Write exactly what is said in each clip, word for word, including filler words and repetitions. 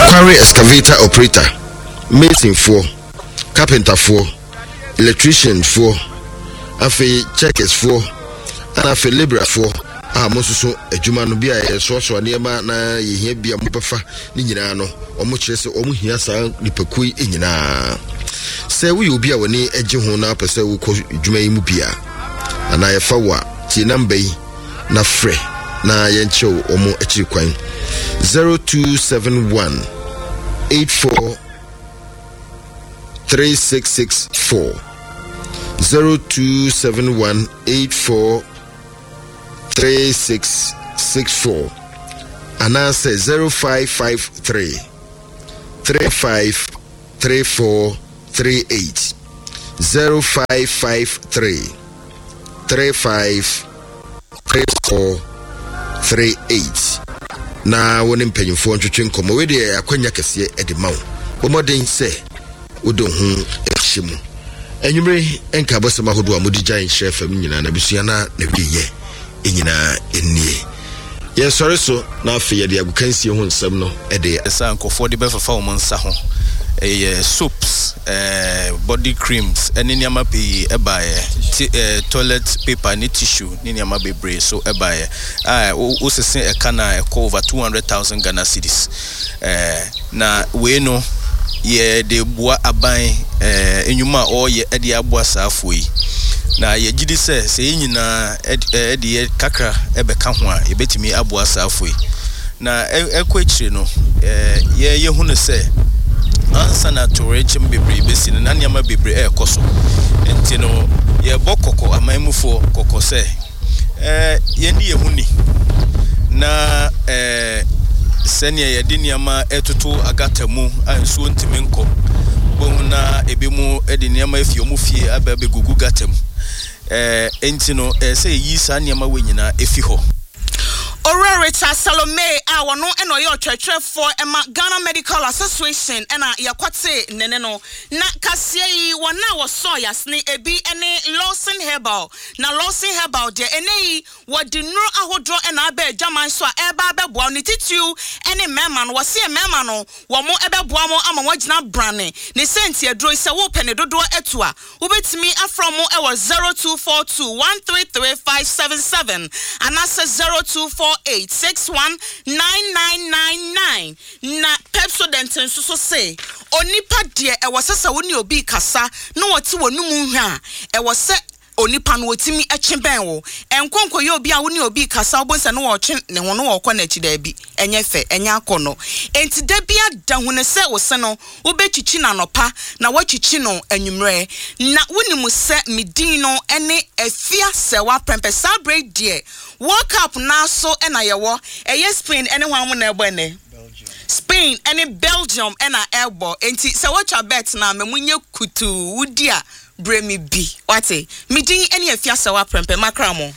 quarry excavator operator, mason for, carpenter for, electrician for, afi checkers for, and afi labor for. Ah, most so a Jumano be a source or near na ye be a mupafa, Ninano, or much less or muhiasa, Lipakui inina. Say we will be our knee edging hona per se will call Jumay Mupia. And I fawa, Tinambe, na fre, na yencho or more echiquine. zero two seven one eight four three six six four. zero two seven one eight four three six six four, and I say zero five five three three five three four three eight zero five five three three five three four three eight. Na woni mpanyin fo ntwetwe nkomo we de akwanya kese e de mawo bo modern say wodo hu ehyimu enwumre enka bosema hodo amodi giant chef am nyina na bisua na na wiye enyina enie ye sorry so na afi ye de agukansie ho nsam no e de esa nkofo de befafa wo nsa ho eh soaps eh body creams eni niama pe e ba eh toilet paper ni tissue ni niama bebre so e ba eh ah o sesen e kana e ko over two hundred thousand Ghana cedis eh na we no ye de boa aban eh enyuma o ye e de aboa saafo yi na ye gidi se se nyina e de kakra e be ka ho a e betimi aboa saafo yi na ekwakyire no eh ye ye hu no se ansa na torechim bebre besi na niama bebre e koso enti no ye bokoko amamufo kokko se eh ye ni ye huni na eh senia ye de niama etoto agata mu anso ntimi nko bo na ebe mu e de niama afie omu fie aba be gugu gatam eh enti no eh se yi sa niama wenyina efi ho. Ororita Salome a wono eno ye otwetwe for ema Ghana Medical Association ena yakwate nene no na kasie yi wona wo so yasne ebi ene Lawson Herbal na Lawson Herbal de ene yi wodi nuro ahodro ena aba jaman so a eba abeboa ne titiu ene mema no wose mema no wo mo ebeboa mo ama wagina brane ne senti adro se wo pene dodo etu a wobetimi afro mo e wo zero two four two one three three five seven seven anasa zero two four eight six one nine nine nine nine na Pepsodent nso so say onipa de e wosesa woni obi kasa no wote wonum hwa e wose onipa no wotimi echeben wo enkonko ye obi a woni obi kasa obonsa no wo twe ne ho no wo kɔ na chi da bi enye fe enye akono enti da bia da hu ne se wo se no wo bechichi na nopa na wachichi no anwumre na woni mu se midin no ene afia se wa prempe sabre de World Cup na so ena yewo eye Spain ene hwan mu na ebo ene Spain ene Belgium ena ebo enti se watcha bet na memunye kutu wudia bremi bi wate midin ene afia se wa prempe makramo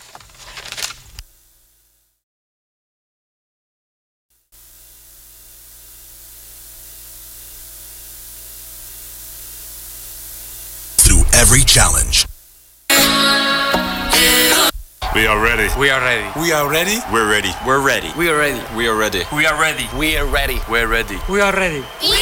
through every challenge. We are ready. We are ready. We are ready. We're ready. We're ready. We are ready. We are ready. We are ready. We are ready. We're ready. We are ready. We